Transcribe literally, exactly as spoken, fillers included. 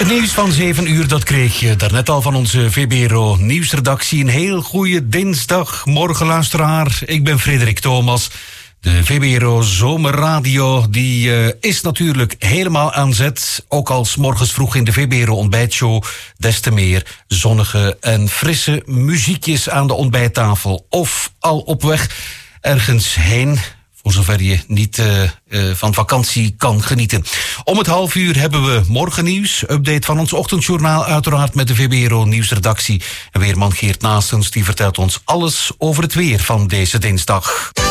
Het nieuws van zeven uur, dat kreeg je daarnet al van onze V B R O nieuwsredactie. Een heel goede dinsdagmorgen, luisteraar. Ik ben Frederik Thomas. De V B R O Zomerradio die uh, is natuurlijk helemaal aan zet. Ook al 's morgens vroeg in de V B R O ontbijtshow. Des te meer zonnige en frisse muziekjes aan de ontbijttafel. Of al op weg ergens heen. Voor zover je niet uh, uh, van vakantie kan genieten. Om het half uur hebben we morgennieuws. Update van ons ochtendjournaal uiteraard met de V B R O nieuwsredactie. En weerman Geert Naastens die vertelt ons alles over het weer van deze dinsdag.